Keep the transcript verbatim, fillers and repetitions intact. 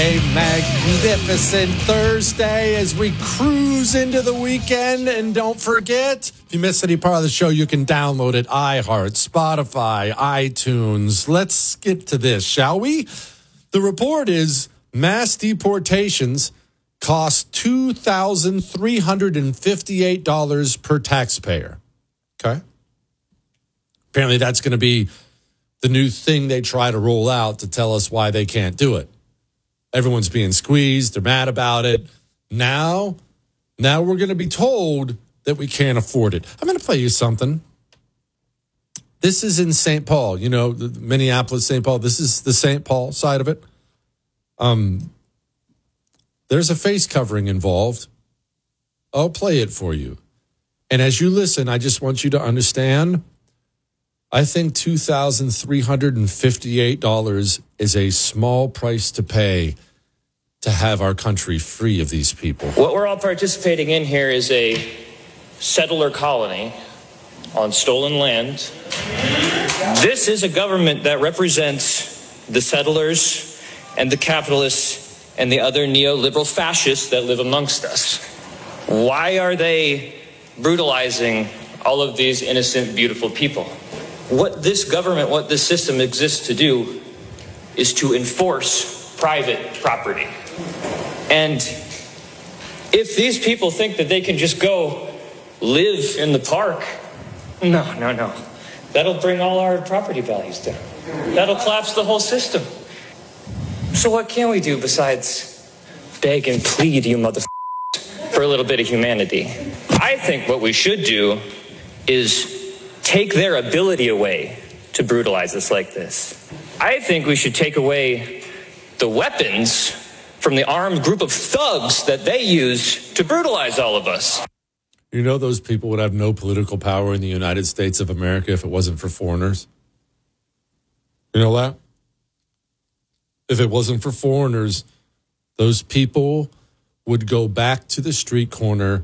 a magnificent Thursday as we cruise into the weekend. And don't forget, if you missed any part of the show, you can download it. iHeart, Spotify, iTunes. Let's get to this, shall we? The report is mass deportations cost two thousand three hundred fifty-eight dollars per taxpayer. Okay? Apparently that's going to be the new thing they try to roll out to tell us why they can't do it. Everyone's being squeezed. They're mad about it. Now, now we're going to be told that we can't afford it. I'm going to play you something. This is in Saint Paul, you know, the Minneapolis, Saint Paul. This is the Saint Paul side of it. Um, there's a face covering involved. I'll play it for you. And as you listen, I just want you to understand, I think two thousand three hundred fifty-eight dollars is a small price to pay to have our country free of these people. What we're all participating in here is a settler colony on stolen land. This is a government that represents the settlers and the capitalists and the other neoliberal fascists that live amongst us. Why are they brutalizing all of these innocent, beautiful people? What this government, what this system exists to do is to enforce private property. And if these people think that they can just go live in the park, no, no, no. That'll bring all our property values down. That'll collapse the whole system. So what can we do besides beg and plead, you motherfuckers, for a little bit of humanity? I think what we should do is take their ability away to brutalize us like this. I think we should take away the weapons from the armed group of thugs that they use to brutalize all of us. You know, those people would have no political power in the United States of America if it wasn't for foreigners. You know that? If it wasn't for foreigners, those people would go back to the street corner